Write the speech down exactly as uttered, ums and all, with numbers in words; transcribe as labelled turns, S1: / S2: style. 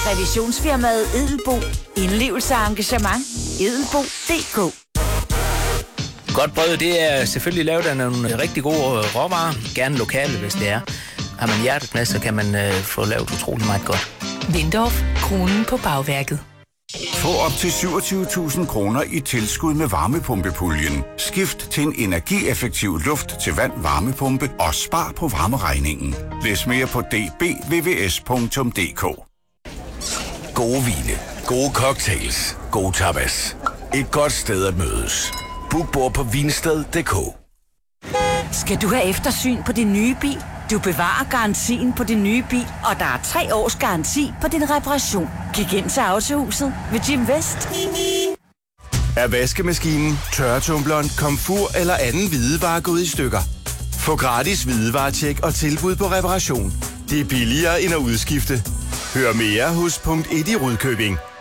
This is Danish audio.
S1: Revisionsfirmaet Edelbo. Indlevelse og engagement. edelbo punktum d k.
S2: Godt brød, det er selvfølgelig lavet af nogle rigtig gode råvarer. Gerne lokale, hvis det er. Har man hjertet med, så kan man øh, få lavet utrolig meget godt.
S3: Windorf, kronen på bagværket.
S4: Få op til syvogtyve tusind kroner i tilskud med varmepumpepuljen. Skift til en energieffektiv luft til vand varmepumpe og spar på varmeregningen. Læs mere på d b v v s punktum d k.
S5: Gode vine, gode cocktails, gode tapas. Et godt sted at mødes. Book bord på vinsted punktum d k.
S1: Skal du have eftersyn på din nye bil? Du bevarer garantien på din nye bil, og der er tre års garanti på din reparation. Kig ind til Autohuset ved Jim Vest.
S6: Er vaskemaskinen, tørretumbleren, komfur eller anden hvidevare gået i stykker? Få gratis hvidevaretjek og tilbud på reparation. Det er billigere end at udskifte. Hør mere hos punkt et i Rudkøbing.